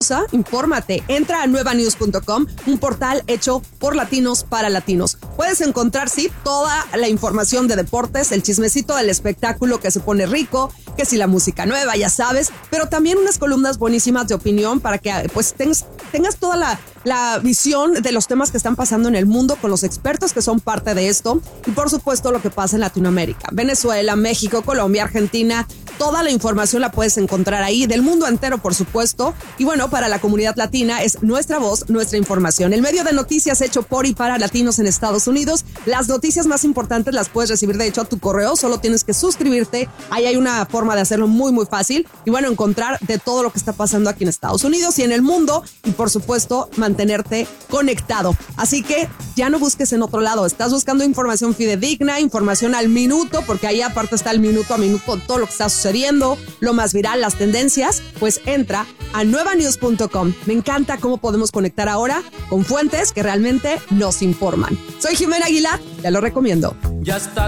pausa, infórmate. Entra a nuevanews.com, un portal hecho por latinos para latinos. Puedes encontrar, sí, toda la información de deportes, el chismecito del espectáculo que se pone rico, que si la música nueva, ya sabes, pero también unas columnas buenísimas de opinión para que pues tengas toda la visión de los temas que están pasando en el mundo con los expertos que son parte de esto y por supuesto lo que pasa en Latinoamérica, Venezuela, México, Colombia, Argentina. Toda la información la puedes encontrar ahí, del mundo entero, por supuesto. Y bueno, para la comunidad latina es nuestra voz, nuestra información. El medio de noticias hecho por y para latinos en Estados Unidos. Las noticias más importantes las puedes recibir, de hecho, a tu correo. Solo tienes que suscribirte. Ahí hay una forma de hacerlo muy, muy fácil. Y bueno, encontrar de todo lo que está pasando aquí en Estados Unidos y en el mundo. Y por supuesto, mantenerte conectado. Así que ya no busques en otro lado. Estás buscando información fidedigna, información al minuto, porque ahí aparte está el minuto a minuto todo lo que está sucediendo, lo más viral, las tendencias, pues entra a nuevanews.com. Me encanta cómo podemos conectar ahora con fuentes que realmente nos informan. Soy Jimena Aguilar, te lo recomiendo. Ya está